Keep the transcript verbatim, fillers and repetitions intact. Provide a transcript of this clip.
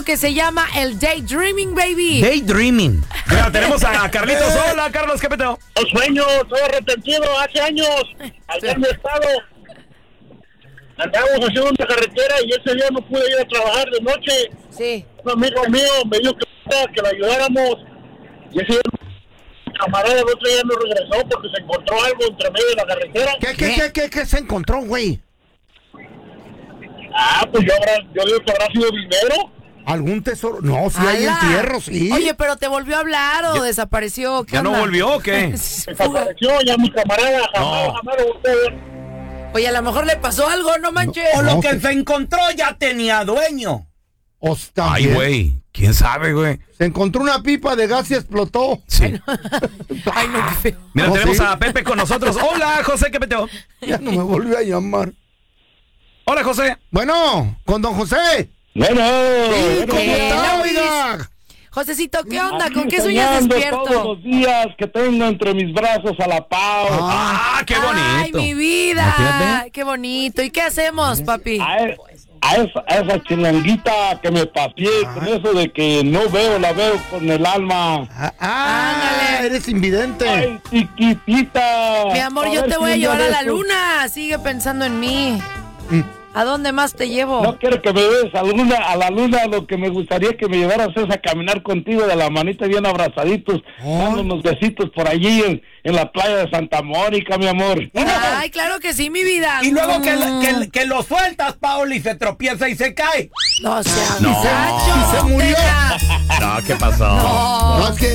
algo que se llama el daydreaming, baby. Daydreaming. Mira, tenemos a Carlitos. Hola, Carlos, ¿qué peteo? Los sueños, estoy arrepentido. Hace años, allá en mi estado, andábamos haciendo una carretera y ese día no pude ir a trabajar de noche. Sí. Un amigo mío me dijo que, que lo ayudáramos. Y ese día, mi camarada el otro día no regresó porque se encontró algo entre medio de la carretera. ¿Qué, qué, qué, qué, qué se encontró, güey? Ah, pues yo, habrá, yo digo que habrá sido dinero. ¿Algún tesoro? No, sí hay ¡Hala! entierros, sí. Oye, pero ¿te volvió a hablar o Ya- desapareció? ¿Qué ¿Ya no onda? volvió o qué? Desapareció ya mi camarada, jamás, No. jamás lo volví a ver. Oye, a lo mejor le pasó algo, no manches. O lo No, que que- se encontró ya tenía dueño. O Ay, también. güey. ¿Quién sabe, güey? Se encontró una pipa de gas y explotó. Sí. Ay, no, qué feo. Mira, ¿Oh, tenemos sí? a Pepe con nosotros. Hola, José, ¿qué peteo? Ya no me volvió a llamar. Hola, José. Bueno, con don José. Bueno, Sí, ¿cómo Hello, está, Luis. oiga? Josecito, ¿qué onda? aquí ¿Con qué sueñas soñando despierto? todos los días que tengo entre mis brazos a la pau. Ah, qué bonito. Ay, mi vida. Imagínate. Qué bonito. ¿Y qué hacemos, papi? A, e- a esa, a esa chilanguita que me papié con eso de que no veo, la veo con el alma. Ah, ah, Ándale. eres invidente. Ay, chiquitita. Mi amor, yo ver te si voy a un día llevar a de la estos luna. Sigue pensando en mí. Mm. ¿A dónde más te llevo? No quiero que me des a, luna, a la luna, lo que me gustaría que me llevaras es a caminar contigo de la manita bien abrazaditos, Oh. dando unos besitos por allí en, en la playa de Santa Mónica, mi amor. Ay, claro que sí, mi vida. Y luego que, Mm. que, que lo sueltas, Paul, y se tropieza y se cae. No seas No. muchacho, Y se murió. Tela. No, ¿qué pasó? No. No, es que